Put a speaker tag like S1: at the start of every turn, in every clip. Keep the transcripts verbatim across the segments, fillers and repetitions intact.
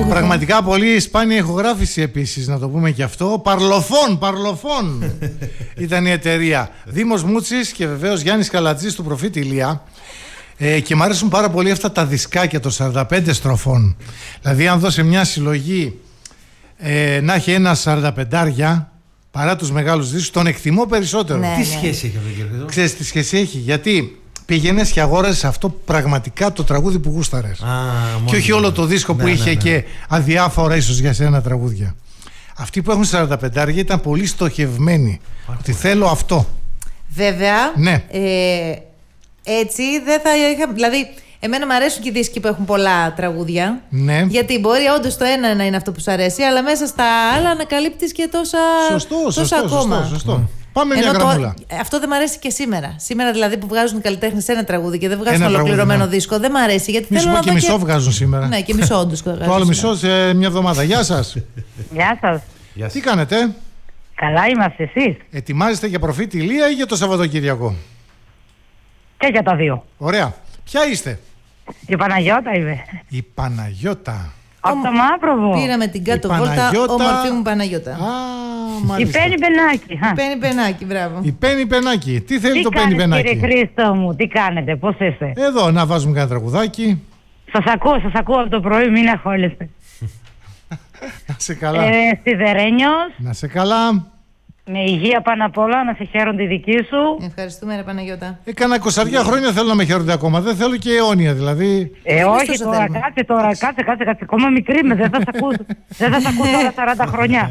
S1: Πραγματικά πολύ σπάνια ηχογράφηση επίσης, να το πούμε και αυτό. Παρλοφών, Παρλοφών ήταν η εταιρεία. Δήμος Μούτσης και βεβαίως Γιάννης Καλατζής του Προφήτη Ηλία. Ε, και μου αρέσουν πάρα πολύ αυτά τα δισκάκια των σαράντα πέντε στροφών. Δηλαδή, αν δώσει μια συλλογή ε, να έχει ένα σαράντα πεντάρια παρά τους μεγάλους δίσκους, τον εκτιμώ περισσότερο.
S2: Ναι,
S3: τι
S2: ναι.
S3: σχέση έχει αυτό, κύριε?
S1: Ξέρεις τι σχέση έχει? Γιατί πήγαινες και αγόρασες αυτό πραγματικά το τραγούδι που γούσταρες.
S3: Α,
S1: και όχι όλο το δίσκο
S3: ναι,
S1: που
S3: ναι,
S1: είχε
S3: ναι.
S1: και αδιάφορα ίσως για σένα τραγούδια. Αυτοί που έχουν σαράντα πεντάρια ήταν πολύ στοχευμένοι. Ότι θέλω αυτό.
S2: Βέβαια.
S1: Ναι.
S2: Ε, έτσι δεν θα είχα. Δηλαδή, εμένα μου αρέσουν και οι δίσκοι που έχουν πολλά τραγούδια.
S1: Ναι.
S2: Γιατί μπορεί όντως το ένα να είναι αυτό που σου αρέσει, αλλά μέσα στα άλλα ανακαλύπτεις και τόσα,
S1: Σωστό,
S2: τόσα
S1: σωστό,
S2: ακόμα.
S1: σωστό, σωστό. Mm. Πάμε
S2: Ενώ
S1: μια
S2: το,
S1: γραμμούλα.
S2: αυτό δεν μου αρέσει και σήμερα. Σήμερα δηλαδή που βγάζουν οι καλλιτέχνες ένα τραγούδι και δεν βγάζουν
S1: Ένα
S2: ολοκληρωμένο
S1: τραγούδι, ναι.
S2: δίσκο, δεν μου αρέσει. Γιατί
S1: Μη σου
S2: θέλω
S1: πω
S2: να
S1: και
S2: δω
S1: μισό βγάζουν σήμερα.
S2: Ναι, και μισό όντως.
S1: Το άλλο μισό σε μια εβδομάδα. Γεια σας.
S4: Γεια σας.
S1: Τι κάνετε?
S4: Καλά είμαστε εσείς?
S1: Ετοιμάζεστε για Προφήτη Ηλία ή για το Σαββατοκύριακο?
S4: Και για τα δύο.
S1: Ωραία. Ποια είστε?
S4: Η Παναγιώτα είμαι.
S1: Η Παναγιώτα.
S4: Από το Μαύροβο.
S2: Πήραμε την κάτω
S1: Η
S2: βόλτα,
S1: Παναγιώτα-
S2: όμορφη μου Παναγιώτα.
S1: Α,
S4: Η
S1: μάλιστα.
S4: Πέννη Μπενάκη. Α.
S2: Παίρνει πενάκι, μπράβο.
S1: Η Πέννη Πενάκη. Τι θέλει
S4: Τι
S1: το Πέννη
S4: κάνεις,
S1: Πενάκη?
S4: κύριε Χρήστο μου, τι κάνετε, πώς είστε?
S1: Εδώ να βάζουμε κανένα τραγουδάκι.
S4: Σας ακούω, σας ακούω από το πρωί, μην αγχώνεστε.
S1: Να σε καλά.
S4: Ε, Σιδερένιος,
S1: Να σε καλά.
S4: με υγεία πάνω απ' όλα, να σε χαίρονται οι δικοί σου.
S2: Ευχαριστούμε, ρε Παναγιώτα.
S1: Έκανα εικοσαριά χρόνια θέλω να με χαίρονται ακόμα. Δεν θέλω και αιώνια δηλαδή.
S4: Ε,
S2: Εμείς
S4: όχι
S2: τόσο
S4: τώρα,
S2: θέλουμε.
S4: κάτσε τώρα, κάτσε, κάτσε, κάτσε. Ακόμα μικρή είμαι, δεν θα σε ακούσω. Δεν θα σε ακούσω τώρα σαράντα χρόνια.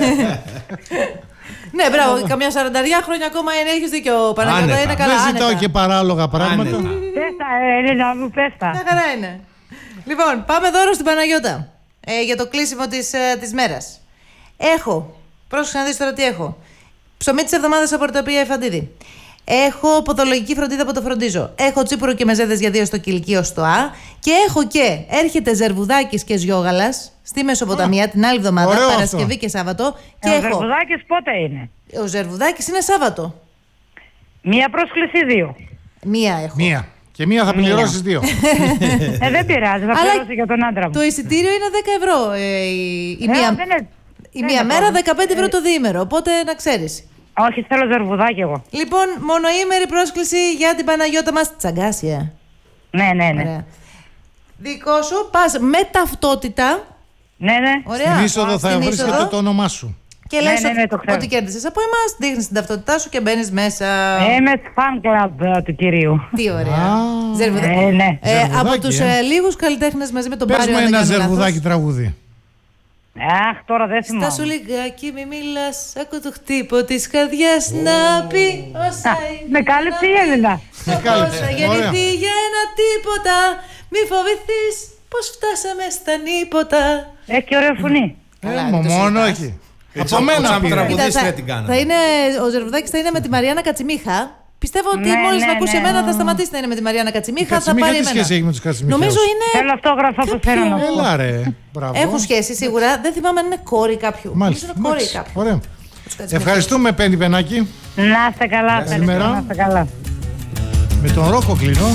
S2: Ναι, μπράβο, καμιά σαρανταριά χρόνια ακόμα είναι, έχεις δίκιο, Παναγιώτα,
S3: Άνετα.
S2: είναι καλά.
S1: Δεν ζητάω
S2: άνετα.
S1: και παράλογα πράγματα.
S3: Άνετα.
S4: Πες τα, ε, Ελένα μου, πες τα.
S2: Μια χαρά είναι. Λοιπόν, πάμε δώρο στην Παναγιώτα ε, για το κλείσιμο της, ε, της μέρας. Έχω, πρόσεξε να δεις τώρα τι έχω. Ψωμί της εβδομάδας από Πορτοπία Εφαντίδη. Έχω ποδολογική φροντίδα από το Φροντίζω. Έχω τσίπουρο και μεζέδες για δύο στο Κιλκείο στο Α. Και έχω και έρχεται Ζερβουδάκης και Σιόγαλας στη Μεσοποταμία την άλλη εβδομάδα,
S1: ωραίο
S2: Παρασκευή
S1: αυτό.
S2: και Σάββατο. Και
S4: Ε, ο
S2: έχω.
S4: Ζερβουδάκης πότε είναι?
S2: Ο Ζερβουδάκης είναι Σάββατο.
S4: Μία πρόσκληση, δύο.
S2: Μία έχω.
S1: Μία. Και μία θα
S4: Μία.
S1: πληρώσεις δύο.
S4: Ε, δεν πειράζει, θα
S2: Αλλά
S4: πληρώσω για τον άντρα μου.
S2: Το εισιτήριο είναι δέκα ευρώ. Ε, η η
S4: Ε,
S2: μία,
S4: δεν είναι-
S2: η
S4: δεν
S2: μία
S4: είναι
S2: μέρα
S4: πρόβλημα.
S2: δεκαπέντε ευρώ το διήμερο. Οπότε να ξέρεις.
S4: Όχι, θέλω Ζερβουδάκη εγώ.
S2: Λοιπόν, μονοήμερη πρόσκληση για την Παναγιώτα μας. Τσαγκάσια.
S4: Ναι, ναι, ναι.
S2: Ωραία. Δικό σου, πας με ταυτότητα.
S4: Ναι, ναι.
S2: Ωραία.
S1: Στην είσοδο θα
S2: Στην
S1: βρίσκεται
S2: είσοδο.
S1: το όνομά σου.
S2: Και
S4: Ναι,
S2: λες
S4: ναι,
S2: ότι-
S4: ναι, το ξέρω.
S2: ότι κέρδισες από εμάς, δείχνεις την ταυτότητά σου και μπαίνεις μέσα.
S4: Ε, Είμαι fan club ε, του κυρίου.
S2: Τι ωραία.
S1: Α.
S2: Ζερβουδα-
S4: Ε, ναι.
S2: Ε, από
S1: Ζερβουδάκι,
S2: τους
S1: ε.
S2: ε, λίγους καλλιτέχνες μαζί με τον
S1: Πες
S2: Πάριο,
S1: μου
S2: αν δεν
S1: ένα
S2: κάνω λάθος.
S1: ζερβουδάκι τραγούδι.
S4: Αχ, τώρα δεν
S2: Στα σου
S4: θυμάμαι.
S2: λιγάκι μη μιλάς, άκου το χτύπο της καρδιάς να πει όσα
S4: Α,
S2: είναι
S4: με κάλυψε η
S2: να πει.
S4: Έλληνα.
S2: Το
S1: Με
S2: πώς
S1: κάλυψε.
S2: θα γεννηθεί για ένα τίποτα. Μη φοβηθείς πως φτάσαμε στα νύποτα.
S4: Έχει ωραία φωνή.
S2: Καλά,
S1: Ε,
S2: μην το
S1: μόνο
S2: συζητάς.
S1: όχι.
S3: Έτσι,
S1: Από μένα
S3: σαν
S1: πήρε.
S3: τραγουδί.
S2: Κοίτα,
S3: Τραγουδίστρια
S2: θα,
S3: την κάναμε.
S2: θα είναι, ο Ζερβουδάκης θα είναι με τη Μαριάννα Κατσιμίχα. Πιστεύω ότι
S4: Ναι,
S2: μόλις
S4: ναι,
S2: να ακούσει
S4: ναι.
S2: εμένα θα σταματήσει να είναι με τη Μαριάννα Κατσιμίχα.
S1: Η
S2: Θα πάρει
S1: Κατσιμίχα τι
S2: εμένα.
S1: σχέση έχει με τους Κατσιμίχες?
S2: Νομίζω είναι.
S4: Θέλω αυτόγραφα που
S2: Κάποιο-
S4: θέλω να πω.
S1: Έλα ρε. Μπράβο.
S2: Έχουν σχέση σίγουρα. Δεν θυμάμαι αν είναι κόρη κάποιου.
S1: Μάλιστα.
S2: Νομίζω είναι κόρη
S1: Εντάξει.
S2: κάποιου.
S1: Ωραία.
S2: Τους Κατσιμίχες.
S1: Ευχαριστούμε Πέννη Πενάκη.
S4: Να είστε καλά,
S1: Καλημέρα.
S4: ευχαριστώ, να είστε καλά.
S1: Με τον Ρόκο κλείνω.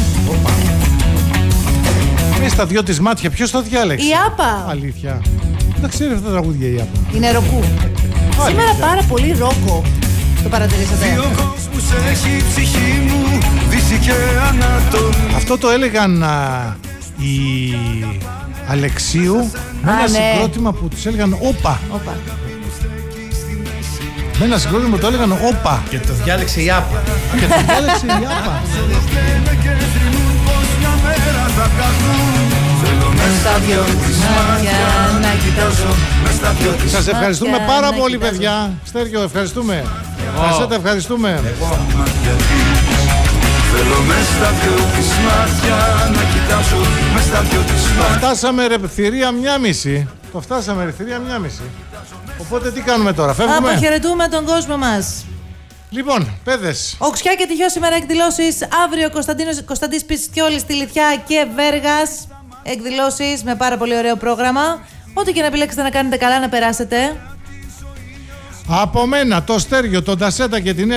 S1: Είναι στα δυο της μάτια. Ποιος το διάλεξε?
S2: Η Άπα.
S1: Αλήθεια. Δεν τα ξέρει αυτά τα τραγούδια η Άπα.
S2: Είναι ροκού. Σήμερα πάρα πολύ ρόκο. Το παρατηρήσατε?
S5: Έχει ψυχή μου, δύση και ανατολή.
S1: Αυτό το έλεγαν α, οι Αλεξίου με
S2: Α,
S1: ένα
S2: ναι.
S1: συγκρότημα που τους έλεγαν όπα.
S2: Όπα.
S1: Με ένα συγκρότημα που το έλεγαν όπα.
S3: Και το διάλεξε η Άπα.
S1: Και το διάλεξε η Άπα.
S2: Στα δυο της μάτια να κοιτάζω.
S1: Σας ευχαριστούμε
S2: Μάτια
S1: πάρα
S2: να
S1: πολύ
S2: κοιτάζω.
S1: παιδιά. Στέργιο, ευχαριστούμε. Κασέτα, ευχαριστούμε.
S5: Θέλω μες στα δυο της μάτια να κοιτάσω, μες στα δυο της μάτια.
S1: Φτάσαμε ρε θηρία μια μισή. Το φτάσαμε ρε θηρία μια μισή. Οπότε τι κάνουμε τώρα, φεύγουμε?
S2: Αποχαιρετούμε τον κόσμο μας.
S1: Λοιπόν, παιδες.
S2: Οξιά και τυχαίο σήμερα εκδηλώσεις. Αύριο Κωνσταντίνος, Κωνσταντής Πιστιόλης στη Λιθιά και Βέργας. Εκδηλώσεις με πάρα πολύ ωραίο πρόγραμμα. Ό,τι και να επιλέξετε να κάνετε καλά, να περάσετε.
S1: Από μένα, το Στέργιο, τον Τασέτα και την